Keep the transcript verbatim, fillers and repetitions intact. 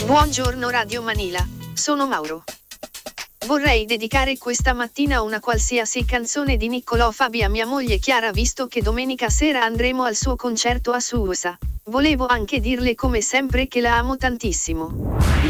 Buongiorno Radio Manila, sono Mauro. Vorrei dedicare questa mattina una qualsiasi canzone di Niccolò Fabi a mia moglie Chiara, visto che domenica sera andremo al suo concerto a Susa. Volevo anche dirle come sempre che la amo tantissimo.